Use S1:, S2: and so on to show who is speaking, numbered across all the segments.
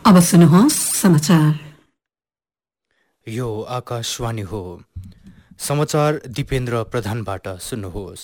S1: अब सुन्नुहोस् समाचार।
S2: यो आकाशवाणी हो। समाचार दिपेन्द्र प्रधानबाट सुन्नुहोस्।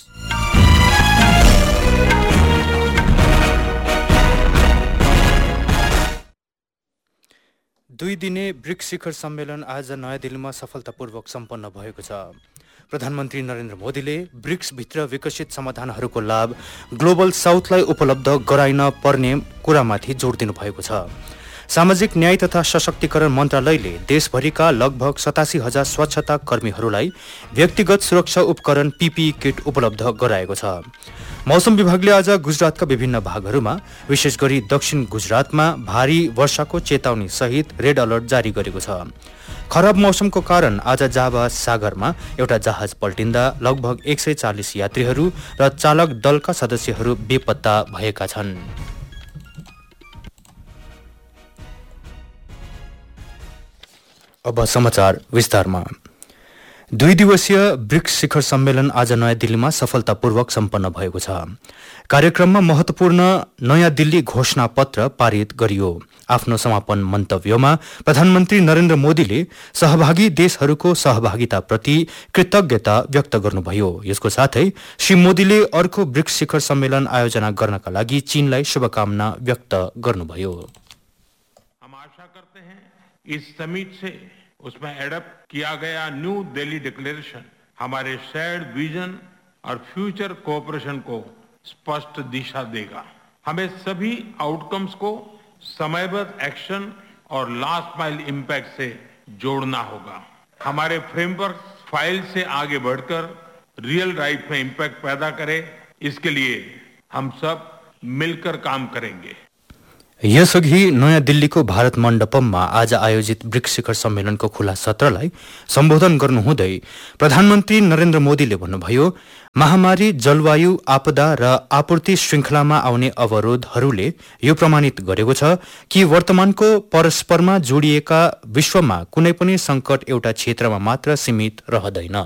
S2: दुई दिने ब्रिक्स शिखर सम्मेलन आज नयाँ दिल्लीमा सफलतापूर्वक सम्पन्न भएको छ। प्रधानमन्त्री नरेन्द्र मोदीले ब्रिक्सभित्र विकसित समाधानहरूको लाभ ग्लोबल साउथलाई उपलब्ध गराइन पर्ने कुरामाथि जोड दिनुभएको छ। सामाजिक न्याय तथा सशक्तिकरण मन्त्रालयले देशभरिका लगभग 87,000 स्वच्छता कर्मीहरूलाई व्यक्तिगत सुरक्षा उपकरण PPE किट उपलब्ध गराएको छ। मौसम विभागले आज गुजरातका विभिन्न भागहरूमा विशेष गरी दक्षिण गुजरातमा भारी वर्षाको चेतावनी सहित रेड अलर्ट जारी गरेको छ। खराब मौसमको कारण आज जाभा सागरमा एउटा जहाज पल्टिँदा लगभग 140 यात्रीहरू र चालक दलका सदस्यहरू बेपत्ता भएका छन्। अब समाचार विस्तारमा। 2 दिवसीय ब्रिक्स शिखर सम्मेलन आज नयाँ दिल्लीमा सफलतापूर्वक सम्पन्न भएको छ। कार्यक्रममा महत्वपूर्ण नयाँ दिल्ली घोषणा पत्र पारित गरियो। आफ्नो समापन मन्तव्यमा प्रधानमन्त्री नरेन्द्र मोदीले सहभागी देशहरूको सहभागिताप्रति कृतज्ञता व्यक्त गर्नुभयो। यसको साथै श्री मोदीले अर्को ब्रिक्स शिखर सम्मेलन आयोजना गर्नका लागि चीनलाई शुभकामना व्यक्त गर्नुभयो।
S3: हम आशा करते हैं इस समिट से उसमें एडप्ट किया गया न्यू दिल्ली डिक्लेरेशन हमारे शेयर्ड विजन और फ्यूचर कोऑपरेशन को स्पष्ट दिशा देगा। हमें सभी आउटकम्स को समयबद्ध एक्शन और लास्ट माइल इम्पैक्ट से जोड़ना होगा। हमारे फ्रेमवर्क फाइल से आगे बढ़कर रियल लाइफ में इम्पैक्ट पैदा करे, इसके लिए हम सब मिलकर काम करेंगे।
S2: यसअघि नयाँ दिल्लीको भारत मण्डपममा आज आयोजित ब्रिक्स शिखर सम्मेलनको खुला सत्रलाई सम्बोधन गर्नुहुँदै प्रधानमन्त्री नरेन्द्र मोदीले भन्नुभयो, महामारी, जलवायु आपदा र आपूर्ति श्रृङ्खलामा आउने अवरोधहरूले यो प्रमाणित गरेको छ कि वर्तमानको परस्परमा जोडिएका विश्वमा कुनै पनि संकट एउटा क्षेत्रमा मात्र सीमित रहँदैन।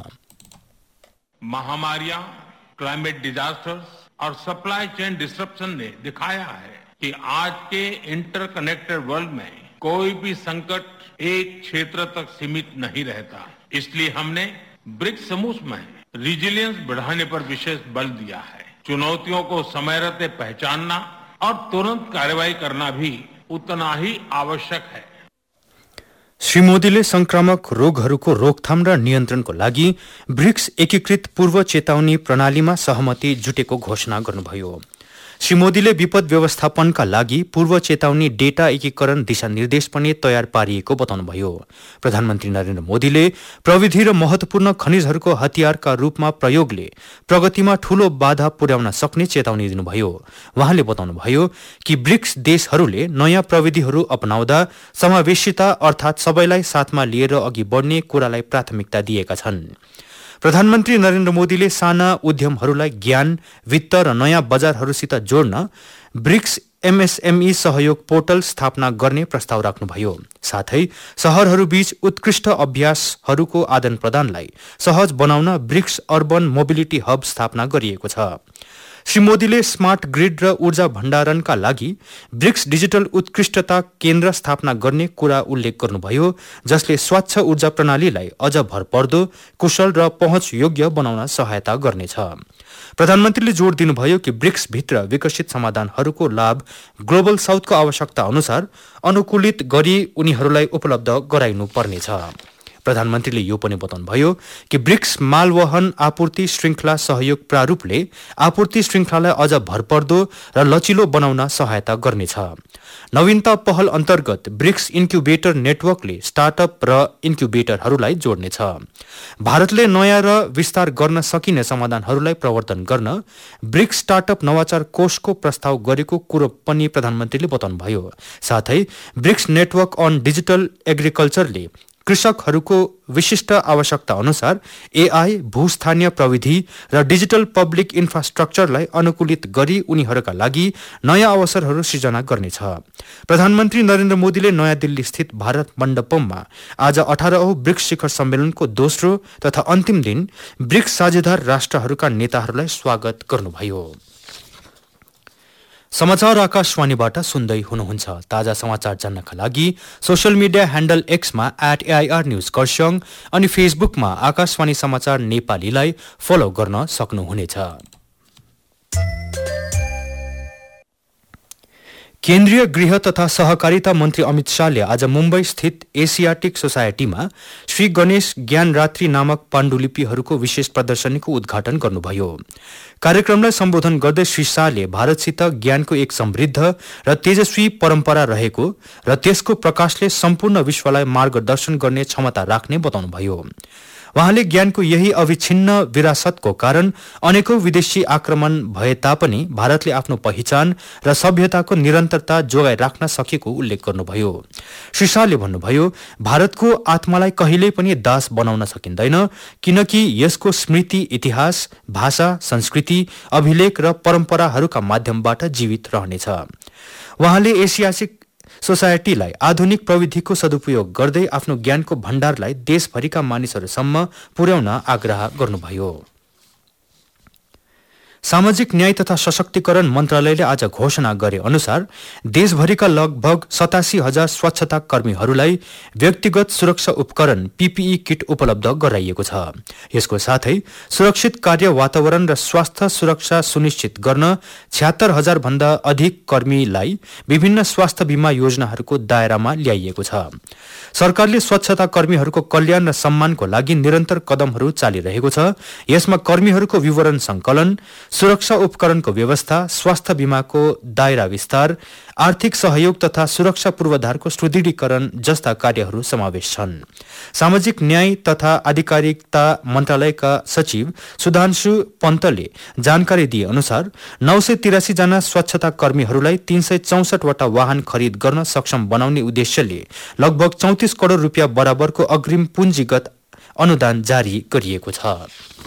S3: महामारियां, क्लाइमेट डिजास्टर्स और सप्लाई चेन डिस्ट्रप्शन ने दिखाया है कि आज के इंटरकनेक्टेड वर्ल्ड में कोई भी संकट एक क्षेत्र तक सीमित नहीं रहता। इसलिए हमने ब्रिक्स समूह में रिजिलियंस बढ़ाने पर विशेष बल दिया है। चुनौतियों को समय रहते पहचानना और तुरंत कार्रवाई करना भी उतना ही आवश्यक है।
S2: श्री मोदीले संक्रामक रोगहरूको रोकथाम र नियन्त्रणको लागि ब्रिक्स एकीकृत पूर्व चेतावनी प्रणालीमा सहमति जुटेको घोषणा गर्नुभयो। श्री मोदीले विपद व्यवस्थापनका लागि पूर्व चेतावनी डेटा एकीकरण दिशानिर्देश पनि तयार पारिएको बताउनुभयो। प्रधानमन्त्री नरेन्द्र मोदीले प्रविधि र महत्वपूर्ण खनिजहरूको हतियारका रूपमा प्रयोगले प्रगतिमा ठूलो बाधा पुर्याउन सक्ने चेतावनी दिनुभयो। उहाँले बताउनुभयो कि ब्रिक्स देशहरूले नयाँ प्रविधिहरू अपनाउँदा समावेशिता अर्थात सबैलाई साथमा लिएर अघि बढ्ने कुरालाई प्राथमिकता दिएका छन्। प्रधानमन्त्री नरेन्द्र मोदीले साना उद्यमहरूलाई ज्ञान, वित्त र नयाँ बजारहरूसित जोड्न ब्रिक्स MSME सहयोग पोर्टल स्थापना गर्ने प्रस्ताव राख्नुभयो। साथै शहरहरूबीच उत्कृष्ट अभ्यासहरूको आदान प्रदानलाई सहज बनाउन ब्रिक्स अर्बन मोबिलिटी हब स्थापना गरिएको छ। श्री मोदीले स्मार्ट ग्रिड र ऊर्जा भण्डारणका लागि ब्रिक्स डिजिटल उत्कृष्टता केन्द्र स्थापना गर्ने कुरा उल्लेख गर्नुभयो, जसले स्वच्छ ऊर्जा प्रणालीलाई अझ भरपर्दो, कुशल र पहुँच योग्य बनाउन सहायता गर्नेछ। प्रधानमन्त्रीले जोड दिनुभयो कि ब्रिक्स भित्र विकसित समाधानहरूको लाभ ग्लोबल साउथको आवश्यकता अनुसार अनुकूलित गरी उनीहरूलाई उपलब्ध गराइनु पर्नेछ। प्रधानमन्त्रीले यो पनि बताउनुभयो कि ब्रिक्स मालवहन आपूर्ति श्रृङ्खला सहयोग प्रारूपले आपूर्ति श्रृङ्खलालाई अझ भरपर्दो र लचिलो बनाउन सहायता गर्नेछ। नवीनता पहल अन्तर्गत ब्रिक्स इन्क्युबेटर नेटवर्कले स्टार्टअप र इन्क्युबेटरहरूलाई जोड्नेछ। भारतले नयाँ र विस्तार गर्न सकिने समाधानहरूलाई प्रवर्तन गर्न ब्रिक्स स्टार्टअप नवाचार कोषको प्रस्ताव गरेको कुरो पनि प्रधानमन्त्रीले बताउनुभयो। साथै ब्रिक्स नेटवर्क अन डिजिटल एग्रिकल्चरले कृषकहरूको विशिष्ट आवश्यकता अनुसार AI, भूस्थानीय प्रविधि र डिजिटल पब्लिक इन्फ्रास्ट्रक्चरलाई अनुकूलित गरी उनीहरूका लागि नयाँ अवसरहरू सृजना गर्नेछ। प्रधानमन्त्री नरेन्द्र मोदीले नयाँ दिल्ली स्थित भारत मण्डपममा आज 18औं ब्रिक्स शिखर सम्मेलनको दोस्रो तथा अन्तिम दिन ब्रिक्स साझेदार राष्ट्रहरूका नेताहरूलाई स्वागत गर्नुभयो। समाचार आकाशवाणीबाट सुन्दै हुनुहुन्छ। ताजा समाचार जान्नका लागि social media handle एक्समा @AIR news Kurseong अनि फेसबुकमा आकाशवाणी समाचार नेपालीलाई फलो गर्न सक्नुहुनेछ। केन्द्रीय गृह तथा सहकारिता मन्त्री अमित शाहले आज मुम्बई स्थित एसियाटिक सोसाइटीमा श्री गणेश ज्ञान रात्रि नामक पाण्डुलिपिहरूको विशेष प्रदर्शनीको उद्घाटन गर्नुभयो। कार्यक्रमलाई सम्बोधन गर्दै श्री शाहले भारतसित ज्ञानको एक समृद्ध र तेजस्वी परम्परा रहेको र त्यसको प्रकाशले सम्पूर्ण विश्वलाई मार्गदर्शन गर्ने क्षमता राख्ने बताउनुभयो। उहाँले ज्ञानको यही अविच्छिन्न विरासतको कारण अनेकौं विदेशी आक्रमण भए तापनि भारतले आफ्नो पहिचान र सभ्यताको निरन्तरता जोगाइ राख्न सकेको उल्लेख गर्नुभयो। श्री शाहले भन्नुभयो, भारतको आत्मालाई कहिल्यै पनि दास बनाउन सकिँदैन, किनकि यसको स्मृति इतिहास, भाषा, संस्कृति, अभिलेख र परम्पराहरूका माध्यमबाट जीवित रहनेछ। उहाँले एसियाटिक सोसाइटीलाई आधुनिक प्रविधिको सदुपयोग गर्दै आफ्नो ज्ञानको भण्डारलाई देशभरिका मानिसहरूसम्म पुर्याउन आग्रह गर्नुभयो। सामाजिक न्याय तथा सशक्तिकरण मन्त्रालयले आज घोषणा गरे अनुसार देशभरिका लगभग 87,000 स्वच्छता कर्मीहरूलाई व्यक्तिगत सुरक्षा उपकरण PPE किट उपलब्ध गराइएको छ। यसको साथै सुरक्षित कार्य वातावरण र स्वास्थ्य सुरक्षा सुनिश्चित गर्न 76,000 भन्दा अधिक कर्मीलाई विभिन्न स्वास्थ्य बीमा योजनाहरूको दायरामा ल्याइएको छ। सरकारले स्वच्छता कर्मीहरूको कल्याण र सम्मानको लागि निरन्तर कदमहरू चालिरहेको छ। यसमा कर्मीहरूको विवरण संकलन, सुरक्षा उपकरणको व्यवस्था, स्वास्थ्य बीमाको दायरा विस्तार, आर्थिक सहयोग तथा सुरक्षा पूर्वाधारको सुदृढीकरण जस्ता कार्यहरू समावेश छन्। सामाजिक न्याय तथा आधिकारिकता मन्त्रालयका सचिव सुधांशु पन्तले जानकारी दिए अनुसार 983 जना स्वच्छता कर्मीहरूलाई 364 वटा वाहन खरिद गर्न सक्षम बनाउने उद्देश्यले लगभग 34 करोड़ रुपियाँ बराबरको अग्रिम पुँजीगत अनुदान जारी गरिएको छ।